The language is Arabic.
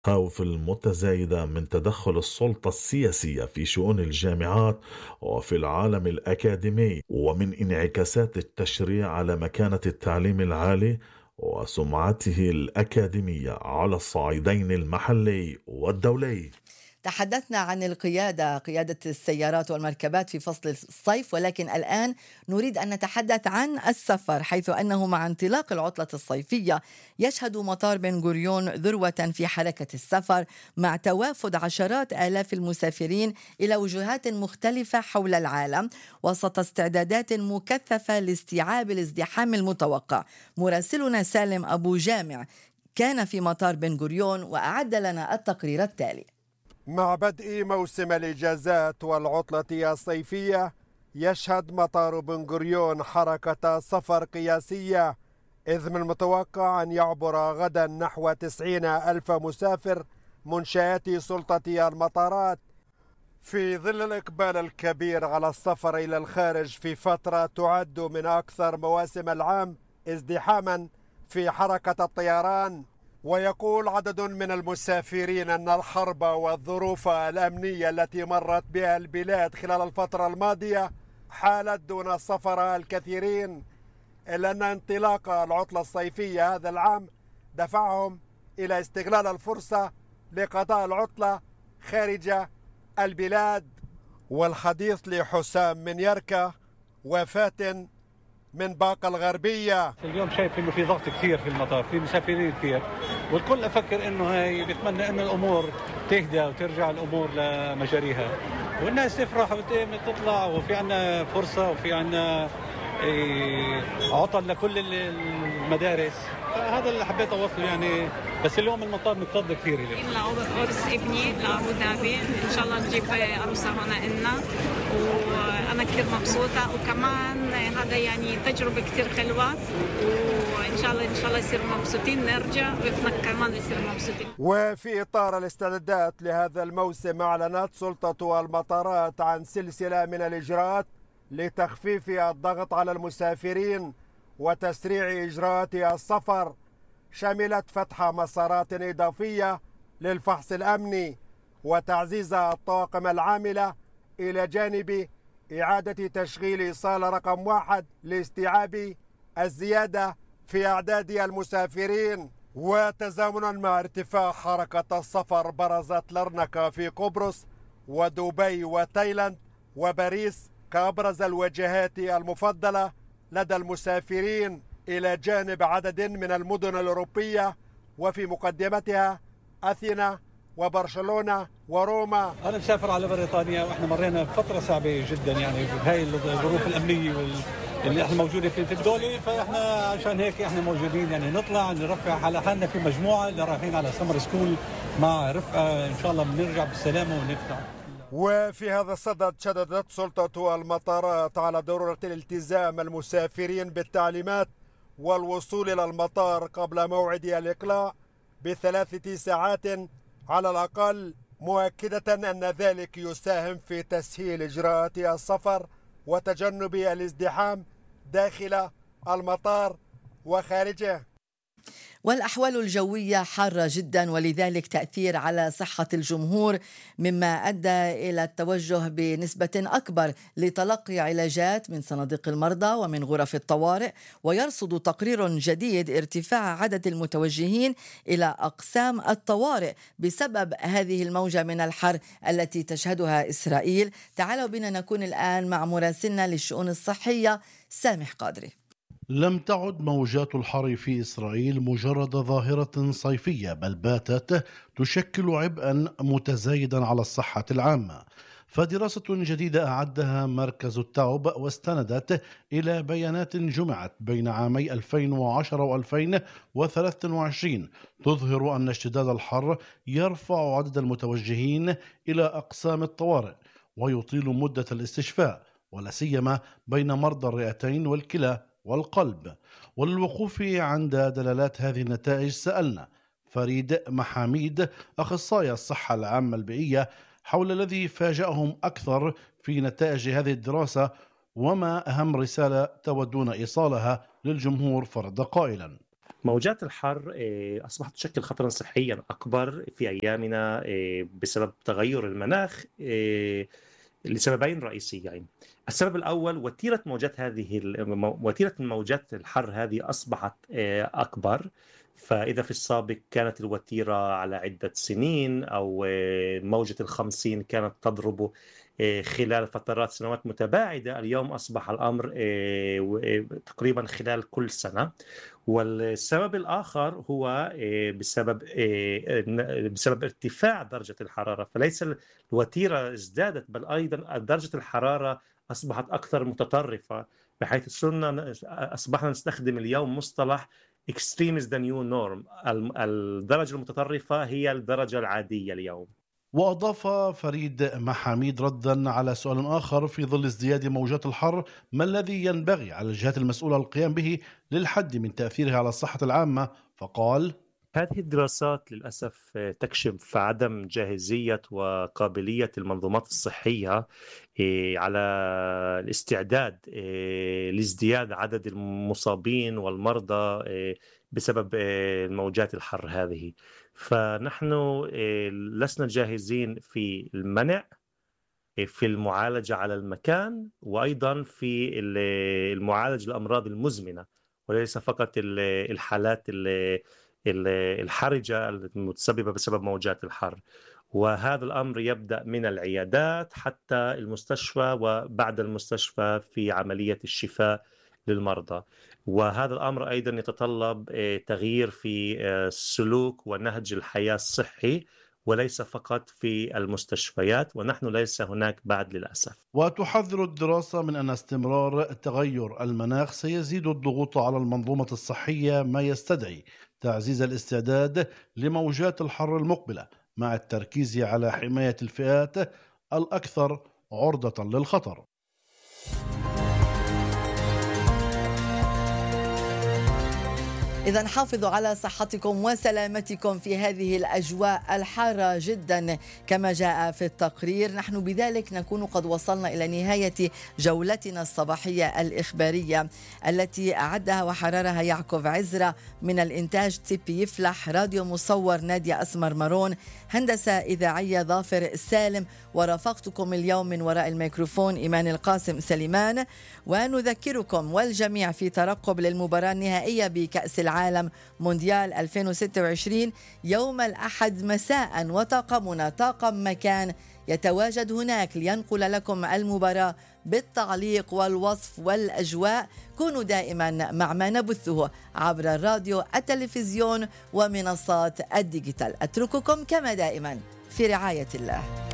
المخاوف المتزايدة من تدخل السلطة السياسية في شؤون الجامعات وفي العالم الأكاديمي، ومن انعكاسات التشريع على مكانة التعليم العالي وسمعته الأكاديمية على الصعيدين المحلي والدولي. تحدثنا عن القيادة، قيادة السيارات والمركبات في فصل الصيف، ولكن الآن نريد أن نتحدث عن السفر، حيث أنه مع انطلاق العطلة الصيفية يشهد مطار بن غوريون ذروة في حركة السفر، مع توافد عشرات آلاف المسافرين إلى وجهات مختلفة حول العالم، وسط استعدادات مكثفة لاستيعاب الازدحام المتوقع. مراسلنا سالم أبو جامع كان في مطار بن غوريون وأعد لنا التقرير التالي. مع بدء موسم الإجازات والعطلة الصيفية يشهد مطار بن غوريون حركة سفر قياسية، إذ من المتوقع أن يعبر غدا نحو 90 ألف مسافر منشآت سلطة المطارات، في ظل الإقبال الكبير على السفر إلى الخارج في فترة تعد من أكثر مواسم العام ازدحاما في حركة الطيران. ويقول عدد من المسافرين أن الحرب والظروف الأمنية التي مرت بها البلاد خلال الفترة الماضية حالت دون سفر الكثيرين، إلا أن انطلاق العطلة الصيفية هذا العام دفعهم إلى استغلال الفرصة لقضاء العطلة خارج البلاد. والحديث لحسام من يركا وفاتن من باقة الغربية. اليوم شايف انه في ضغط كثير في المطار، في مسافرين كثير، والكل افكر انه هي بيتمنى انه الامور تهدى وترجع الامور لمجاريها، والناس تفرح وتطلع، وفي عنا فرصة وفي عنا عطل لكل المدارس. هذا اللي حبيت اوصله يعني. بس اليوم المطار مكتظ كثير اليوم. عرس ابني لابو ظبي، ان شاء الله نجيب عروسه هنا إلنا، وانا كثير مبسوطه، وكمان هذا يعني تجربه كثير حلوه، وان شاء الله يصيروا مبسوطين، نرجع واحنا كمان يصيروا مبسوطين. وفي اطار الاستعدادات لهذا الموسم اعلنت سلطه المطارات عن سلسله من الاجراءات لتخفيف الضغط على المسافرين وتسريع اجراءات السفر، شملت فتح مسارات إضافية للفحص الأمني وتعزيز الطواقم العاملة، إلى جانب إعادة تشغيل صالة رقم 1 لاستيعاب الزيادة في أعداد المسافرين. وتزامنا مع ارتفاع حركة السفر برزت لرنكا في قبرص ودبي وتايلاند وباريس كأبرز الوجهات المفضلة لدى المسافرين، إلى جانب عدد من المدن الأوروبية وفي مقدمتها أثينا وبرشلونة وروما. أنا مسافر على بريطانيا، وإحنا مرينا بفترة صعبة جدا يعني بهاي الظروف الأمنية اللي إحنا موجودين في الدولة، فإحنا عشان هيك إحنا موجودين يعني نطلع نرفع على حالنا في مجموعة اللي رايحين على سمر سكول مع رفقة، إن شاء الله بنرجع بالسلامة ونفتح. وفي هذا الصدد شددت سلطة المطارات على ضرورة الالتزام المسافرين بالتعليمات والوصول إلى المطار قبل موعد الإقلاع ب3 ساعات على الأقل، مؤكدة أن ذلك يساهم في تسهيل إجراءات السفر وتجنب الازدحام داخل المطار وخارجه. والأحوال الجوية حارة جدا، ولذلك تأثير على صحة الجمهور، مما أدى إلى التوجه بنسبة أكبر لتلقي علاجات من صناديق المرضى ومن غرف الطوارئ. ويرصد تقرير جديد ارتفاع عدد المتوجهين إلى أقسام الطوارئ بسبب هذه الموجة من الحر التي تشهدها إسرائيل. تعالوا بنا نكون الآن مع مراسلنا للشؤون الصحية سامح قادري. لم تعد موجات الحر في إسرائيل مجرد ظاهرة صيفية، بل باتت تشكل عبئا متزايدا على الصحة العامة. فدراسة جديدة أعدها مركز التاوب واستندت إلى بيانات جمعت بين عامي 2010 و2023 تظهر أن اشتداد الحر يرفع عدد المتوجهين إلى أقسام الطوارئ ويطيل مدة الاستشفاء، ولا سيما بين مرضى الرئتين والكلى والقلب. وللوقوف عند دلالات هذه النتائج سألنا فريد محاميد أخصائي الصحة العامة البيئية حول الذي فاجأهم أكثر في نتائج هذه الدراسة، وما أهم رسالة تودون إيصالها للجمهور، فرد قائلا: موجات الحر أصبحت تشكل خطرا صحيا أكبر في أيامنا بسبب تغير المناخ لسببين رئيسيين. السبب الأول وتيرة موجات الحر هذه أصبحت أكبر. فإذا في السابق كانت الوتيرة على عدة سنين أو موجة 50 كانت تضرب خلال فترات سنوات متباعدة، اليوم أصبح الأمر تقريبا خلال كل سنة. والسبب الآخر هو بسبب ارتفاع درجة الحرارة، فليس الوتيرة ازدادت بل أيضا درجة الحرارة أصبحت أكثر متطرفة، بحيث أصبحنا نستخدم اليوم مصطلح extreme is the new norm. الدرجة المتطرفة هي الدرجة العادية اليوم. وأضاف فريد محاميد ردا على سؤال آخر: في ظل ازدياد موجات الحر ما الذي ينبغي على الجهات المسؤولة القيام به للحد من تأثيرها على الصحة العامة؟ فقال: هذه الدراسات للأسف تكشف عدم جاهزية وقابلية المنظومات الصحية على الاستعداد لازدياد عدد المصابين والمرضى بسبب موجات الحر هذه. فنحن لسنا جاهزين في المنع، في المعالجة على المكان، وأيضا في المعالجة الأمراض المزمنة، وليس فقط الحالات الحرجة المتسببة بسبب موجات الحر. وهذا الأمر يبدأ من العيادات حتى المستشفى، وبعد المستشفى في عملية الشفاء للمرضى. وهذا الأمر أيضا يتطلب تغيير في السلوك ونهج الحياة الصحي، وليس فقط في المستشفيات، ونحن ليس هناك بعد للأسف. وتحذر الدراسة من أن استمرار تغير المناخ سيزيد الضغوط على المنظومة الصحية، ما يستدعي تعزيز الاستعداد لموجات الحر المقبلة مع التركيز على حماية الفئات الأكثر عرضة للخطر. إذن حافظوا على صحتكم وسلامتكم في هذه الأجواء الحارة جدا كما جاء في التقرير. نحن بذلك نكون قد وصلنا إلى نهاية جولتنا الصباحية الإخبارية التي أعدها وحررها يعقوب عزرا، من الإنتاج تيبي يفلح، راديو مصور نادية أسمر مارون، هندسة إذاعية ظافر سالم، ورافقتكم اليوم من وراء الميكروفون إيمان القاسم سليمان. ونذكركم والجميع في ترقب للمباراة النهائية بكأس العالم مونديال 2026 يوم الأحد مساء، وطاقمنا طاقم مكان يتواجد هناك لينقل لكم المباراة بالتعليق والوصف والأجواء. كونوا دائما مع ما نبثه عبر الراديو، التلفزيون ومنصات الديجيتال. أترككم كما دائما في رعاية الله.